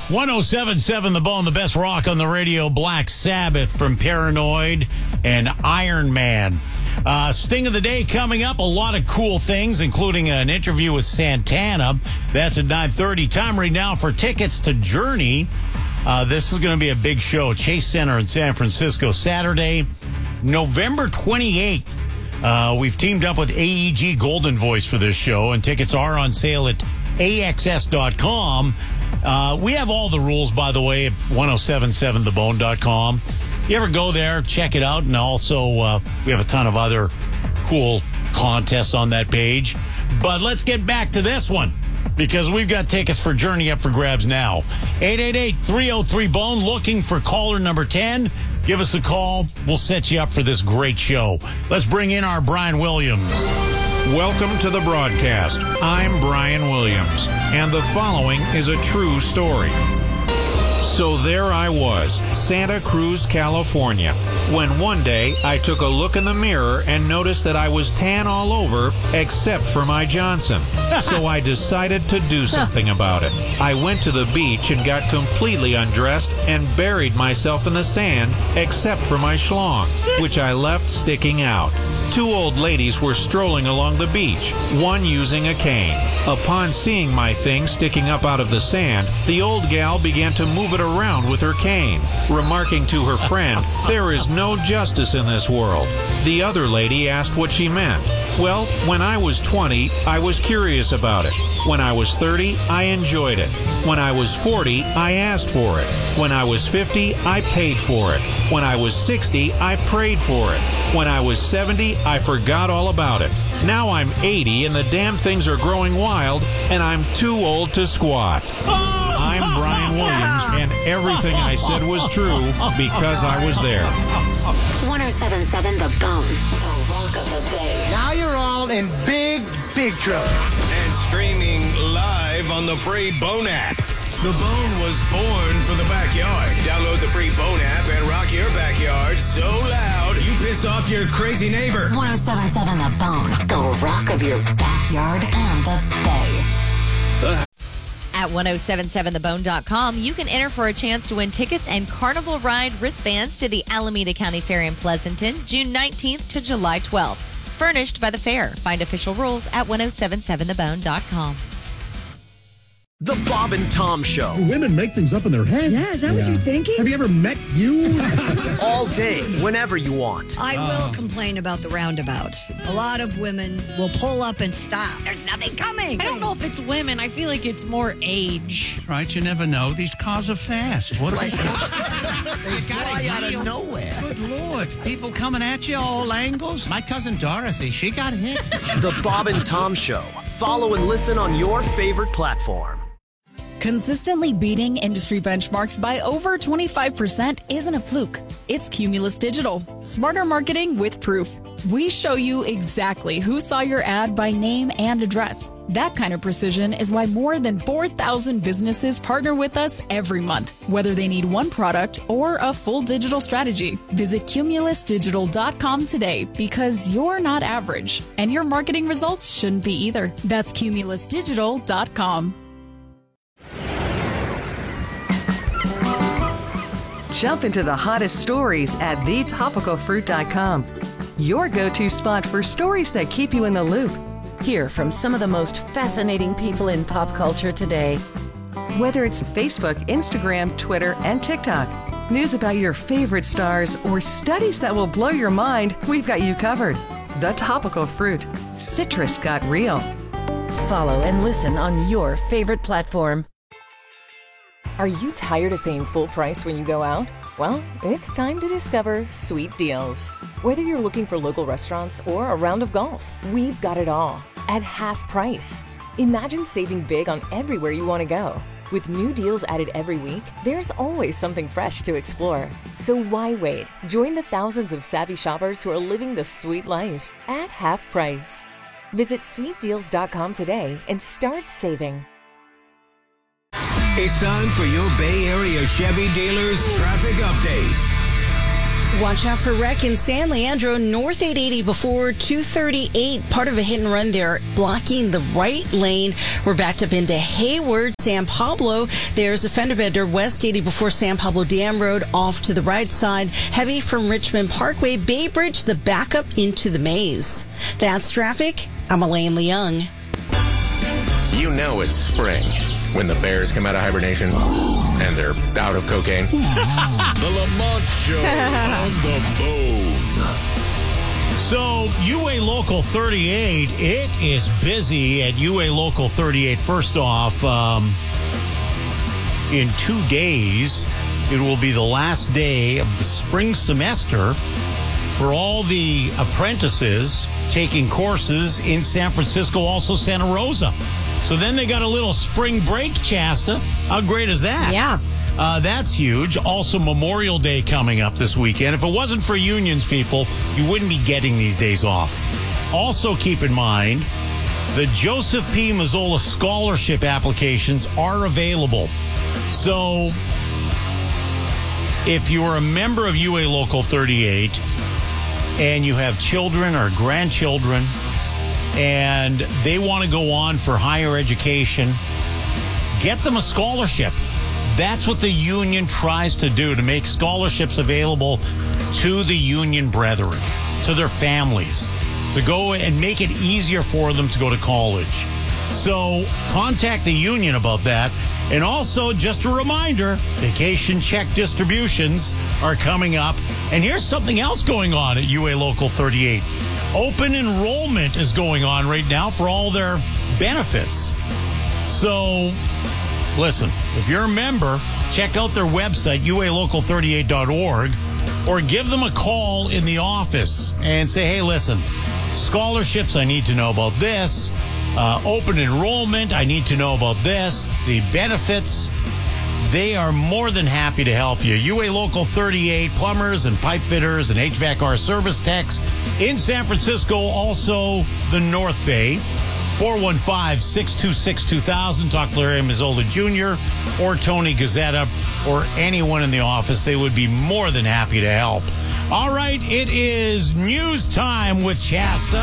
107.7 The Bone, the best rock on the radio. Black Sabbath from Paranoid and Iron Man. Sting of the day coming up. A lot of cool things, including an interview with Santana. That's at 9:30. Time right now for tickets to Journey. This is going to be a big show. Chase Center in San Francisco, Saturday, November 28th. We've teamed up with AEG Golden Voice for this show, and tickets are on sale at AXS.com. We have all the rules, by the way, at 1077thebone.com. You ever go there, check it out, and also we have a ton of other cool contests on that page. But let's get back to this one, because we've got tickets for Journey up for grabs now. 888-303-BONE, looking for caller number 10. Give us a call. We'll set you up for this great show. Let's bring in our Brian Williams. Welcome to the broadcast. I'm Brian Williams, and the following is a true story. So there I was, Santa Cruz, California, when one day I took a look in the mirror and noticed that I was tan all over except for my Johnson. So I decided to do something about it. I went to the beach and got completely undressed and buried myself in the sand except for my schlong, which I left sticking out. Two old ladies were strolling along the beach, one using a cane. Upon seeing my thing sticking up out of the sand, the old gal began to move it around with her cane, remarking to her friend, "There is no justice in this world." The other lady asked what she meant. Well, when I was 20, I was curious about it. When I was 30, I enjoyed it. When I was 40, I asked for it. When I was 50, I paid for it. When I was 60, I prayed for it. When I was 70, I forgot all about it. Now I'm 80 and the damn things are growing wild and I'm too old to squat. I'm Brian Williams, and everything I said was true because I was there. 1077 The Bone, the rock of the bay. Now you're all in big trouble. And streaming live on the free Bone app. The Bone was born for the backyard. Download the free Bone app and rock your backyard so loud you piss off your crazy neighbor. 1077 The Bone, the rock of your backyard and the bay. At 1077thebone.com, you can enter for a chance to win tickets and Carnival Ride wristbands to the Alameda County Fair in Pleasanton, June 19th to July 12th. Furnished by the fair. Find official rules at 1077thebone.com. The Bob and Tom Show. Women make things up in their head. Yeah, is that what you're thinking? Have you ever met you? All day, whenever you want. I will complain about the roundabouts. A lot of women will pull up and stop. There's nothing coming. I don't know if it's women. I feel like it's more age. Right, you never know. These cars are fast. What They fly out of nowhere. Good Lord. People coming at you all angles. My cousin Dorothy, she got hit. The Bob and Tom Show. Follow and listen on your favorite platform. Consistently beating industry benchmarks by over 25% isn't a fluke. It's Cumulus Digital. Smarter marketing with proof. We show you exactly who saw your ad by name and address. That kind of precision is why more than 4,000 businesses partner with us every month, whether they need one product or a full digital strategy. Visit cumulusdigital.com today, because you're not average, and your marketing results shouldn't be either. That's cumulusdigital.com. Jump into the hottest stories at thetopicalfruit.com. Your go-to spot for stories that keep you in the loop. Hear from some of the most fascinating people in pop culture today. Whether it's Facebook, Instagram, Twitter, and TikTok, news about your favorite stars, or studies that will blow your mind, we've got you covered. The Topical Fruit. Citrus got real. Follow and listen on your favorite platform. Are you tired of paying full price when you go out? Well, it's time to discover Sweet Deals. Whether you're looking for local restaurants or a round of golf, we've got it all at half price. Imagine saving big on everywhere you want to go. With new deals added every week, there's always something fresh to explore. So why wait? Join the thousands of savvy shoppers who are living the sweet life at half price. Visit sweetdeals.com today and start saving. It's time for your Bay Area Chevy dealers traffic update. Watch out for wreck in San Leandro, North 880 before 238. Part of a hit and run there, blocking the right lane. We're backed up into Hayward, San Pablo. There's a fender bender, West 80 before San Pablo Dam Road, off to the right side. Heavy from Richmond Parkway, Bay Bridge, the backup into the maze. That's traffic. I'm Elaine Leung. You know it's spring when the bears come out of hibernation and they're out of cocaine. The Lamont Show on the Bone. So, UA Local 38, it is busy at UA Local 38. First off, in 2 days, it will be the last day of the spring semester for all the apprentices taking courses in San Francisco, also Santa Rosa. So then they got a little spring break, Shasta. How great is that? Yeah. That's huge. Also, Memorial Day coming up this weekend. If it wasn't for unions, people, you wouldn't be getting these days off. Also, keep in mind, the Joseph P. Mazzola scholarship applications are available. So, if you're a member of UA Local 38 and you have children or grandchildren and they want to go on for higher education, get them a scholarship. That's what the union tries to do, to make scholarships available to the union brethren, to their families, to go and make it easier for them to go to college. So contact the union about that. And also, just a reminder, vacation check distributions are coming up. And here's something else going on at UA Local 38. Open enrollment is going on right now for all their benefits. So, listen, if you're a member, check out their website, ualocal38.org, or give them a call in the office and say, hey, listen, scholarships, I need to know about this. Open enrollment, I need to know about this. The benefits, they are more than happy to help you. UA Local 38, plumbers and pipe fitters and HVAC service techs in San Francisco, also the North Bay. 415-626-2000. Talk to Larry Mazzola Jr. or Tony Gazzetta or anyone in the office. They would be more than happy to help. All right, it is news time with Shasta.